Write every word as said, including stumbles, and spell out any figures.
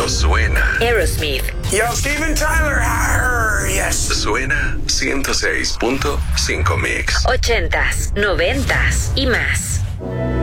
cuando suena Aerosmith. Yo, Steven Tyler. Arr, yes. Suena ciento seis punto cinco Mix. Ochentas, noventas y más.